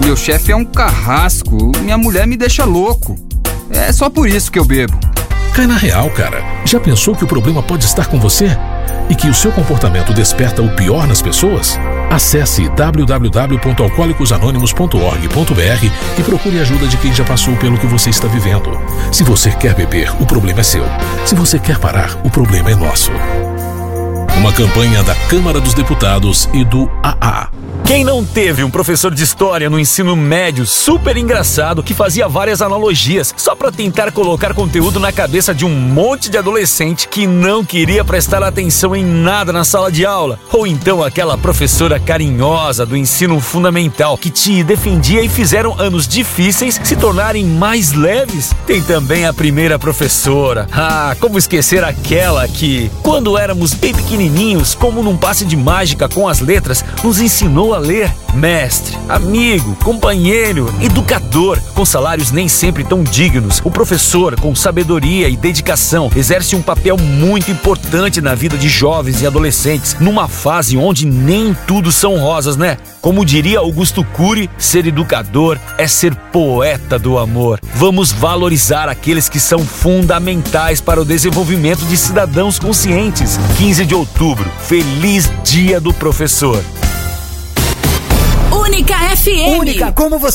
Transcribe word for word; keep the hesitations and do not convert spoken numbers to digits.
meu chefe é um carrasco, minha mulher me deixa louco. É só por isso que eu bebo. Cai na real, cara. Já pensou que o problema pode estar com você? E que o seu comportamento desperta o pior nas pessoas? Acesse w w w ponto alcoólicos anônimos ponto org ponto b r e procure ajuda de quem já passou pelo que você está vivendo. Se você quer beber, o problema é seu. Se você quer parar, o problema é nosso. Uma campanha da Câmara dos Deputados e do A A. Quem não teve um professor de história no ensino médio super engraçado que fazia várias analogias só para tentar colocar conteúdo na cabeça de um monte de adolescente que não queria prestar atenção em nada na sala de aula? Ou então aquela professora carinhosa do ensino fundamental que te defendia e fizeram anos difíceis se tornarem mais leves? Tem também a primeira professora. Ah, como esquecer aquela que, quando éramos bem pequenininhos, como num passe de mágica com as letras, nos ensinou a ler. Mestre, amigo, companheiro, educador, com salários nem sempre tão dignos, o professor, com sabedoria e dedicação, exerce um papel muito importante na vida de jovens e adolescentes, numa fase onde nem tudo são rosas, né? Como diria Augusto Cury, ser educador é ser poeta do amor. Vamos valorizar aqueles que são fundamentais para o desenvolvimento de cidadãos conscientes. quinze de outubro, feliz Dia do Professor. Única F M. Única como você.